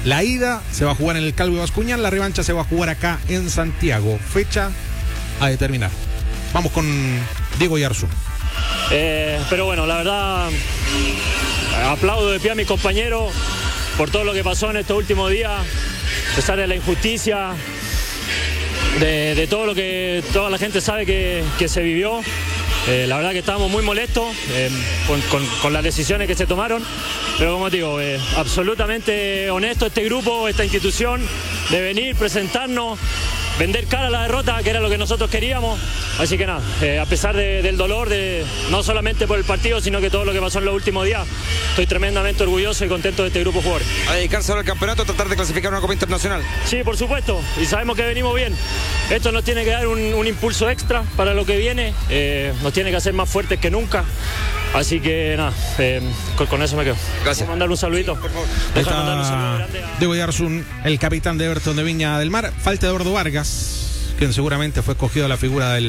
La ida se va a jugar en el Calvo Bascuñán, la revancha se va a jugar acá en Santiago. Fecha a determinar. Vamos con Diego Yarzu. Pero bueno, la verdad, aplaudo de pie a mis compañeros por todo lo que pasó en estos últimos días, a pesar de la injusticia, de todo lo que toda la gente sabe que se vivió. La verdad que estábamos muy molestos con las decisiones que se tomaron, pero como digo, absolutamente honesto este grupo, esta institución, de venir, presentarnos, vender cara a la derrota, que era lo que nosotros queríamos. Así que nada, a pesar del dolor, no solamente por el partido, sino que todo lo que pasó en los últimos días, estoy tremendamente orgulloso y contento de este grupo de jugadores. A dedicarse ahora al campeonato, a tratar de clasificar a una Copa Internacional. Sí, por supuesto, y sabemos que venimos bien. Esto nos tiene que dar un impulso extra para lo que viene, nos tiene que hacer más fuertes que nunca. Así que nada, con eso me quedo. Gracias. ¿Puedo mandarle un saludito? Sí, por favor. Déjame mandarle un saludo grande a... Diego Yarzu, el capitán de Everton de Viña del Mar. Falta Eduardo Vargas, quien seguramente fue escogido a la figura del